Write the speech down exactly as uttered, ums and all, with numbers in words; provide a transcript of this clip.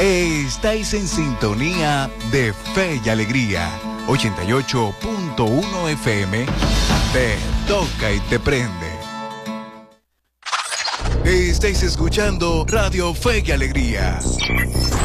Estáis en sintonía de Fe y Alegría. ochenta y ocho punto uno F M. Te toca y te prende. Estáis escuchando Radio Fe y Alegría.